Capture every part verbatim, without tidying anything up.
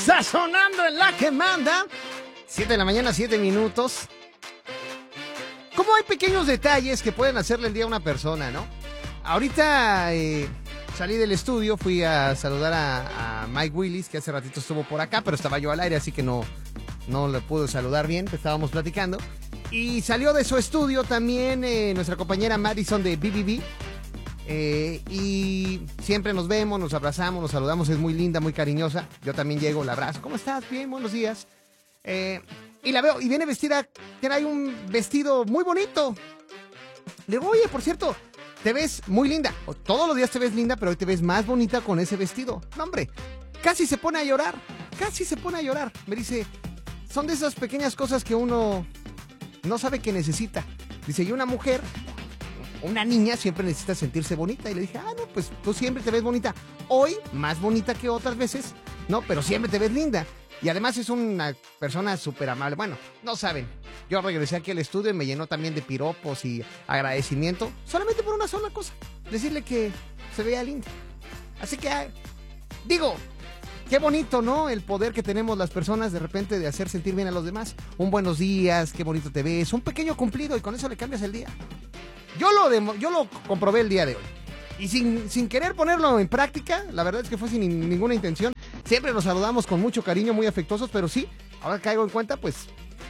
Sazonando en la que manda. siete de la mañana, siete minutos. ¿Cómo hay pequeños detalles que pueden hacerle el día a una persona, no? Ahorita eh, salí del estudio, fui a saludar a, a Mike Willis, que hace ratito estuvo por acá, pero estaba yo al aire, así que no, no le pude saludar bien, estábamos platicando. Y salió de su estudio también eh, nuestra compañera Madison de B B B. Eh, y siempre nos vemos, nos abrazamos, nos saludamos, es muy linda, muy cariñosa. Yo también llego, la abrazo. ¿Cómo estás? Bien, buenos días. Eh, y la veo, y viene vestida, trae un vestido muy bonito. Le digo, oye, por cierto, te ves muy linda. Todos los días te ves linda, pero hoy te ves más bonita con ese vestido. No, hombre, casi se pone a llorar, casi se pone a llorar. Me dice, son de esas pequeñas cosas que uno no sabe que necesita. Dice, y una mujer, una niña siempre necesita sentirse bonita. Y le dije, ah, no, pues tú siempre te ves bonita. Hoy, más bonita que otras veces, no, pero siempre te ves linda. Y además es una persona súper amable. Bueno, no saben, yo regresé aquí al estudio y me llenó también de piropos y agradecimiento. Solamente por una sola cosa, decirle que se veía linda. Así que, ah, digo, qué bonito, ¿no? El poder que tenemos las personas de repente de hacer sentir bien a los demás. Un buenos días, qué bonito te ves, un pequeño cumplido y con eso le cambias el día. Yo lo, demo, yo lo comprobé el día de hoy. Y sin, sin querer ponerlo en práctica, la verdad es que fue sin ninguna intención. Siempre nos saludamos con mucho cariño, muy afectuosos, pero sí, ahora que caigo en cuenta, pues,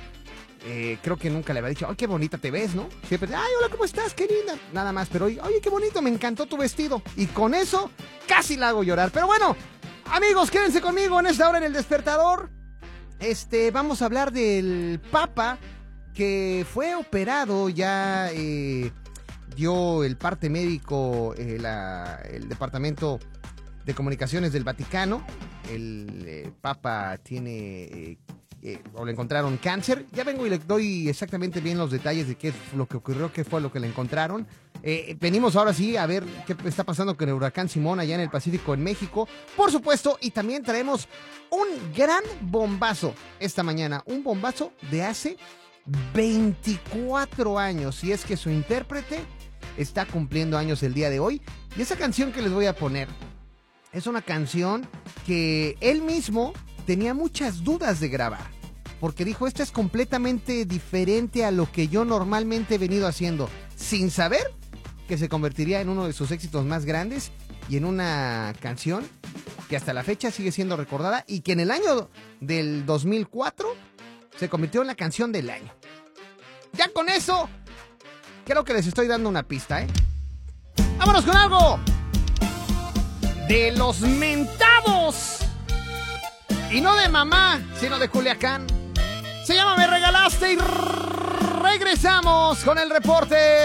eh, creo que nunca le había dicho, ay, qué bonita te ves, ¿no? Siempre, ay, hola, ¿cómo estás? Qué linda. Nada más, pero hoy, oye, qué bonito, me encantó tu vestido. Y con eso, casi la hago llorar. Pero bueno, amigos, quédense conmigo en esta hora en El Despertador. Este, vamos a hablar del Papa que fue operado ya, eh... dio el parte médico eh, la, el Departamento de Comunicaciones del Vaticano. El eh, Papa tiene, eh, eh, o le encontraron cáncer. Ya vengo y le doy exactamente bien los detalles de qué es lo que ocurrió, qué fue lo que le encontraron. Eh, venimos ahora sí a ver qué está pasando con el huracán Simón allá en el Pacífico, en México, por supuesto, y también traemos un gran bombazo esta mañana, un bombazo de hace veinticuatro años, y es que su intérprete está cumpliendo años el día de hoy. Y esa canción que les voy a poner es una canción que él mismo tenía muchas dudas de grabar, porque dijo, esta es completamente diferente a lo que yo normalmente he venido haciendo, sin saber que se convertiría en uno de sus éxitos más grandes y en una canción que hasta la fecha sigue siendo recordada y que en el año del dos mil cuatro se convirtió en la canción del año. Ya con eso creo que les estoy dando una pista, ¿eh? ¡Vámonos con algo de Los Mentados! Y no de mamá, sino de Culiacán. Se llama Me Regalaste y regresamos con el reporte